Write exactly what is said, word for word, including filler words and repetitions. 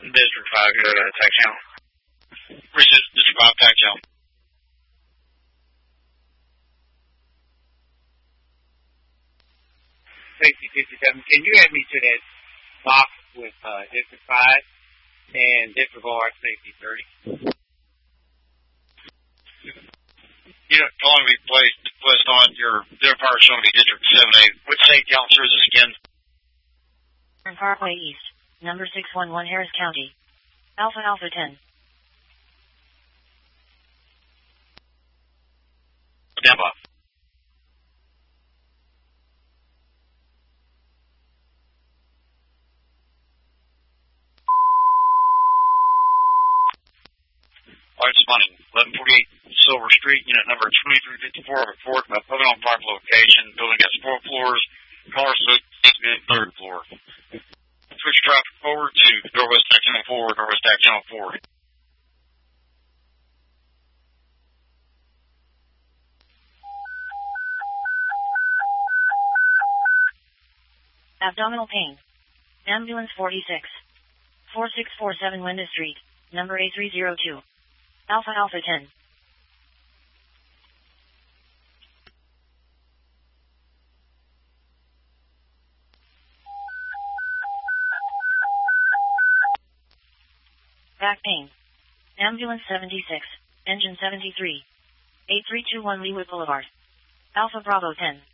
District five, go to Tech Channel. Resist District five, Tech Channel. Safety fifty-seven, can you add me to that box with uh, District five and Disregard Safety thirty? You know, calling me placed, placed on your identifier showing me District seven A. Which safety officer is this again? Parkway East, number six one one Harris County. Alpha Alpha ten. Stand by. All right, responding. eleven forty-eight Silver Street, unit number twenty-three fifty-four, report about putting on fire location. Building has four floors. Car soot, third floor. Switch traffic forward to Northwest Tack Channel four, Northwest Tack Channel four. Abdominal pain. Ambulance forty-six. four six four seven Linda Street, number A three zero two. Alpha Alpha ten. Back pain. Ambulance seventy-six, engine seventy-three. eight three two one Leawood Boulevard. Alpha Bravo ten.